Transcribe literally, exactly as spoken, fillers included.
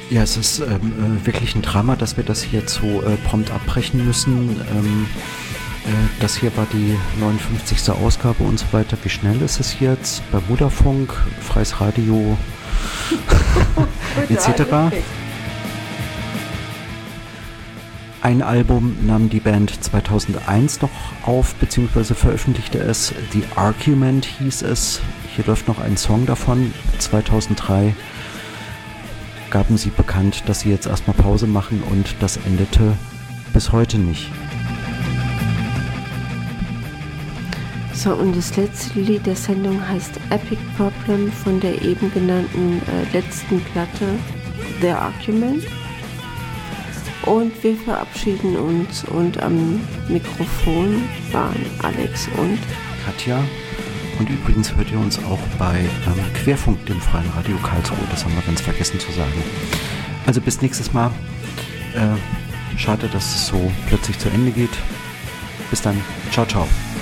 Ja, es ist ähm, äh, wirklich ein Drama, dass wir das hier jetzt so äh, prompt abbrechen müssen. Ähm, äh, das hier war die neunundfünfzigste Ausgabe und so weiter. Wie schnell ist es jetzt? Bei Vodafunk, Freies Radio et cetera. Ein Album nahm die Band zweitausendeins noch auf, beziehungsweise veröffentlichte es. The Argument hieß es. Hier läuft noch ein Song davon. zweitausenddrei gaben sie bekannt, dass sie jetzt erstmal Pause machen, und das endete bis heute nicht. So, und das letzte Lied der Sendung heißt Epic Problem von der eben genannten äh, letzten Platte The Argument. Und wir verabschieden uns, und am Mikrofon waren Alex und Katja. Und übrigens hört ihr uns auch bei ähm, Querfunk, dem Freien Radio Karlsruhe. Das haben wir ganz vergessen zu sagen. Also bis nächstes Mal. Äh, schade, dass es so plötzlich zu Ende geht. Bis dann. Ciao, ciao.